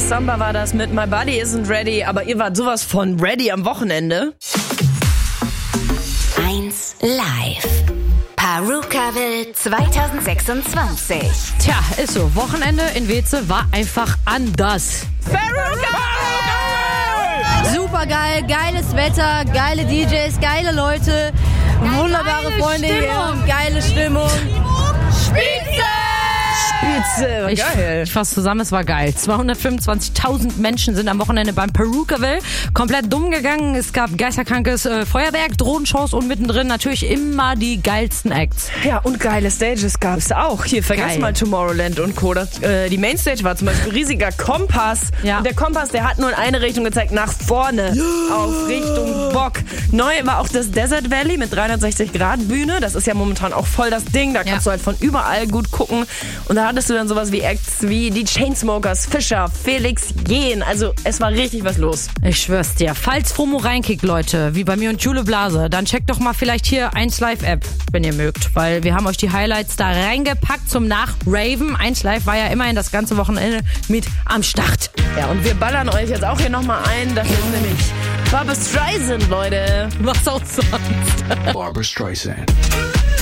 Samba war das mit My Body Isn't Ready. Aber ihr wart sowas von ready am Wochenende. 1 Live. Perukaville 2026. Tja, ist so. Wochenende in Weze war einfach anders. Super geil, geiles Wetter, geile DJs, geile Leute, wunderbare Freunde hier, geile Stimmung. Spitze, geil. Ich fasse zusammen, es war geil. 225.000 Menschen sind am Wochenende beim Perukaville komplett dumm gegangen. Es gab geisterkrankes Feuerwerk, Drohnenshows und mittendrin natürlich immer die geilsten Acts. Ja, und geile Stages gab es auch. Hier, vergesst mal Tomorrowland und Co. Die Mainstage war zum Beispiel riesiger Kompass. Ja. Und der Kompass, der hat nur in eine Richtung gezeigt, nach vorne, auf Richtung Bock. Neu war auch das Desert Valley mit 360-Grad-Bühne. Das ist ja momentan auch voll das Ding. Da kannst du halt von überall gut gucken. Und da hattest du dann sowas wie Acts wie die Chainsmokers, Fischer, Felix Jähn. Also es war richtig was los. Ich schwör's dir. Falls FOMO reinkickt, Leute, wie bei mir und Jule Blase, dann checkt doch mal vielleicht hier 1 Live App, wenn ihr mögt. Weil wir haben euch die Highlights da reingepackt zum Nachraven. 1 Live war ja immerhin das ganze Wochenende mit am Start. Ja, und wir ballern euch jetzt auch hier nochmal ein. Das ist nämlich Barbra Streisand, Leute. Was auch sonst. Barbra Streisand.